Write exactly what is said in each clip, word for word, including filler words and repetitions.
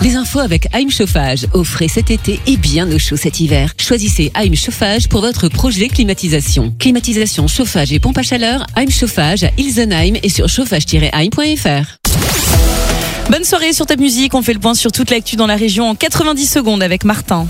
Des infos avec A I M Chauffage. Au frais cet été et bien au chaud cet hiver. Choisissez A I M Chauffage pour votre projet climatisation. Climatisation, chauffage et pompe à chaleur. A I M Chauffage à Ilsenheim et sur chauffage tiret a i m point f r. Bonne soirée sur Top Music. On fait le point sur toute l'actu dans la région en quatre-vingt-dix secondes avec Martin.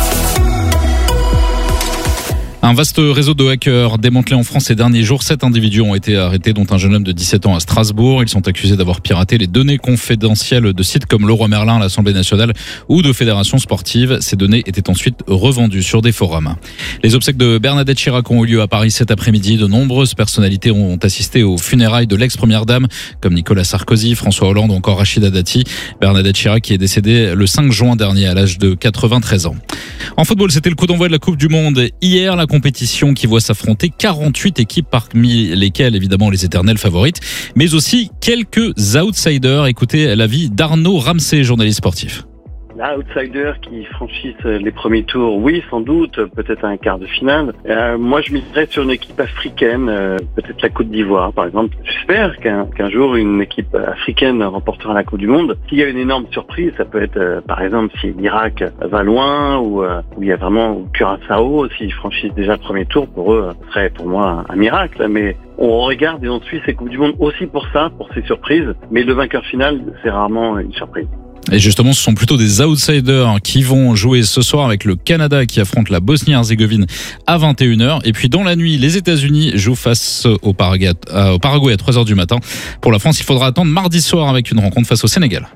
Un vaste réseau de hackers démantelé en France ces derniers jours. Sept individus ont été arrêtés, dont un jeune homme de dix-sept ans à Strasbourg. Ils sont accusés d'avoir piraté les données confidentielles de sites comme Leroy Merlin, l'Assemblée nationale ou de fédérations sportives. Ces données étaient ensuite revendues sur des forums. Les obsèques de Bernadette Chirac ont eu lieu à Paris cet après-midi. De nombreuses personnalités ont assisté aux funérailles de l'ex-première dame, comme Nicolas Sarkozy, François Hollande ou encore Rachida Dati. Bernadette Chirac qui est décédée le cinq juin dernier à l'âge de quatre-vingt-treize ans. En football, c'était le coup d'envoi de la Coupe du Monde. Hier, la compétition qui voit s'affronter quarante-huit équipes, parmi lesquelles évidemment les éternelles favorites, mais aussi quelques outsiders. Écoutez l'avis d'Arnaud Ramsey, journaliste sportif. Outsiders qui franchissent les premiers tours, oui, sans doute, peut-être un quart de finale. Euh, moi, je miserais sur une équipe africaine, euh, peut-être la Côte d'Ivoire, par exemple. J'espère qu'un, qu'un jour, une équipe africaine remportera la Coupe du Monde. S'il y a une énorme surprise, ça peut être, euh, par exemple, si l'Irak va loin ou euh, où il y a vraiment ou Curaçao, s'ils franchissent déjà le premier tour, pour eux, ce serait pour moi un, un miracle. Mais on regarde et on suit ces Coupes du Monde aussi pour ça, pour ces surprises. Mais le vainqueur final, c'est rarement une surprise. Et justement, ce sont plutôt des outsiders qui vont jouer ce soir avec le Canada qui affronte la Bosnie-Herzégovine à vingt et une heures. Et puis dans la nuit, les États-Unis jouent face au Paraguay, euh, au Paraguay à trois heures du matin. Pour la France, il faudra attendre mardi soir avec une rencontre face au Sénégal.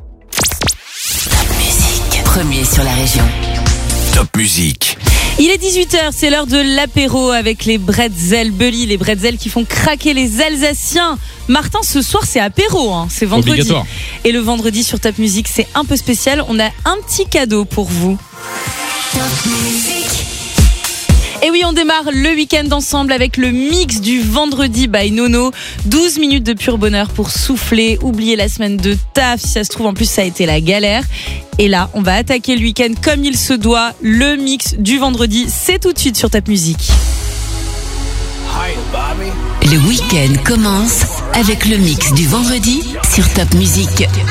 Top Music, premier sur la région. Top Music. Il est dix-huit heures, c'est l'heure de l'apéro avec les bretzels Bully, les bretzels qui font craquer les Alsaciens. Martin, ce soir c'est apéro, hein, c'est vendredi. Obligatoire. Et le vendredi sur Top Music, c'est un peu spécial. On a un petit cadeau pour vous. Top Music. Et oui, on démarre le week-end ensemble avec le mix du vendredi by Nono. douze minutes de pur bonheur pour souffler, oublier la semaine de taf. Si ça se trouve, en plus, ça a été la galère. Et là, on va attaquer le week-end comme il se doit. Le mix du vendredi, c'est tout de suite sur Top Music. Le week-end commence avec le mix du vendredi sur Top Music.